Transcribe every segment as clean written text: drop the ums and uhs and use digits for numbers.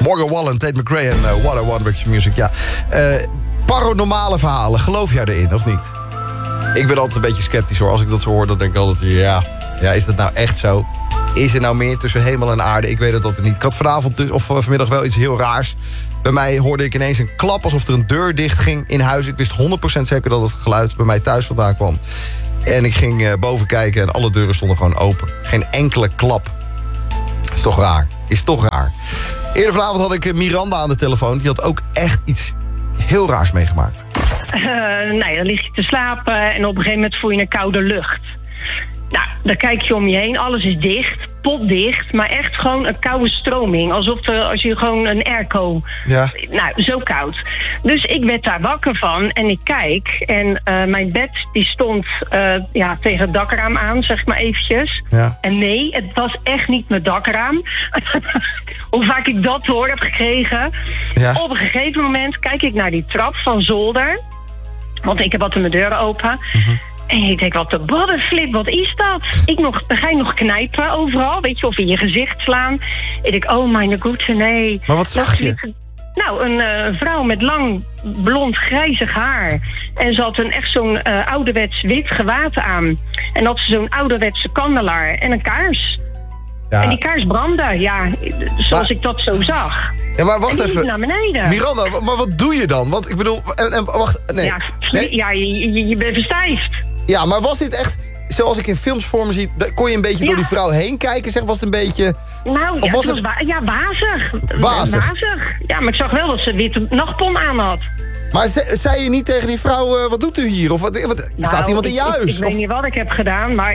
Morgan Wallen, Tate McRae en What I Want With Your Music. Ja. Paranormale verhalen, geloof jij erin of niet? Ik ben altijd een beetje sceptisch hoor. Als ik dat zo hoor, dan denk ik altijd, ja, is dat nou echt zo? Is er nou meer tussen hemel en aarde? Ik weet het altijd niet. Ik had vanavond of vanmiddag wel iets heel raars. Bij mij hoorde ik ineens een klap alsof er een deur dicht ging in huis. Ik wist 100% zeker dat het geluid bij mij thuis vandaan kwam. En ik ging boven kijken en alle deuren stonden gewoon open. Geen enkele klap. Is toch raar. Eerder vanavond had ik Miranda aan de telefoon. Die had ook echt iets heel raars meegemaakt. Dan lig je te slapen en op een gegeven moment voel je een koude lucht. Nou, dan kijk je om je heen, alles is dicht, potdicht, maar echt gewoon een koude stroming. Alsof als je gewoon een airco... Ja. Nou, zo koud. Dus ik werd daar wakker van en ik kijk en mijn bed die stond tegen het dakraam aan, zeg maar eventjes. Ja. En nee, het was echt niet mijn dakraam. Hoe vaak ik dat hoor heb gekregen. Ja. Op een gegeven moment kijk ik naar die trap van zolder. Want ik heb altijd mijn deuren open. Mm-hmm. En ik denk, wat is dat? Dan ga je nog knijpen overal, weet je, of in je gezicht slaan. Ik denk, oh mijn goede, nee. Maar wat zag je? Nou, een vrouw met lang, blond, grijzig haar. En ze had echt zo'n ouderwets wit gewaad aan. En had ze zo'n ouderwetse kandelaar en een kaars. Ja. En die kaars brandde, zoals ik dat zo zag. Ja, maar wacht en die even. Naar beneden. Miranda, maar wat doe je dan? Want ik bedoel, wacht, nee. Ja, je bent verstijfd. Ja, maar was dit echt, zoals ik in films voor me zie, kon je een beetje door die vrouw heen kijken? Zeg, was het een beetje... Nou, of was het wazig. Wazig? Ja, maar ik zag wel dat ze een witte nachtpon aan had. Maar zei je niet tegen die vrouw, wat doet u hier? Of staat iemand in je huis? Ik weet niet wat ik heb gedaan, maar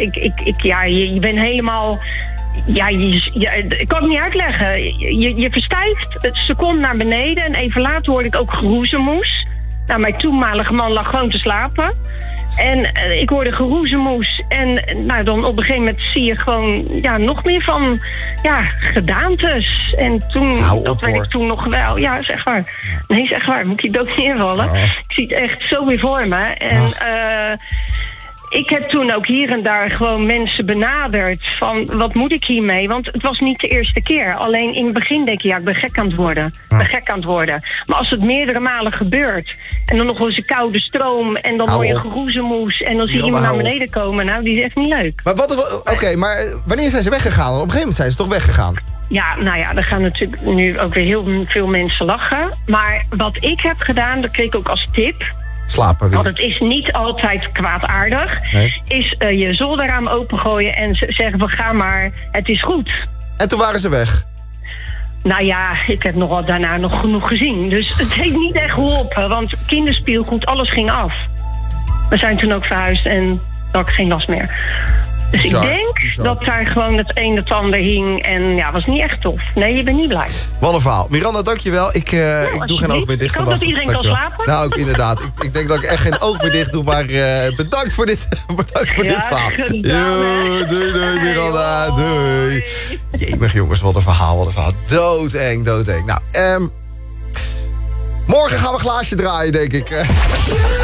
je bent helemaal... Ja, ik kan het niet uitleggen. Je verstijft, het seconde naar beneden en even later hoorde ik ook geroezemoes. Nou, mijn toenmalige man lag gewoon te slapen. En ik hoorde geroezemoes. En nou, dan op een gegeven moment zie je gewoon nog meer van gedaantes. En toen, dat weet ik toen nog wel. Ja, is echt waar. Nee, is echt waar. Moet je dood neervallen. Oh. Ik zie het echt zo weer voor me. En ik heb toen ook hier en daar gewoon mensen benaderd van wat moet ik hiermee? Want het was niet de eerste keer. Alleen in het begin denk je, ik ben gek aan het worden. Maar als het meerdere malen gebeurt en dan nog wel eens een koude stroom en dan hoor je geroezemoes en dan zie je iemand naar beneden komen. Nou, die is echt niet leuk. Maar maar wanneer zijn ze weggegaan? Op een gegeven moment zijn ze toch weggegaan? Ja, nou ja, er gaan natuurlijk nu ook weer heel veel mensen lachen. Maar wat ik heb gedaan, dat kreeg ik ook als tip. Slapen weer. Want het is niet altijd kwaadaardig. Nee. Is je zolderraam opengooien en zeggen van ga maar, het is goed. En toen waren ze weg? Nou ja, ik heb daarna nog genoeg gezien. Dus het heeft niet echt geholpen, want kinderspeelgoed, alles ging af. We zijn toen ook verhuisd en had ik geen last meer. Dus bizar, ik denk dat daar gewoon het een het ander hing. En was niet echt tof. Nee, je bent niet blij. Wat een verhaal. Miranda, dankjewel. Ik doe geen oog meer dicht. Ik hoop dat iedereen kan slapen. Nou, inderdaad. Ik denk dat ik echt geen oog meer dicht doe. Maar bedankt voor dit verhaal. Doei, Miranda. Doei. Jemig jongens, wat een verhaal. Doodeng. Nou, morgen gaan we een glaasje draaien, denk ik.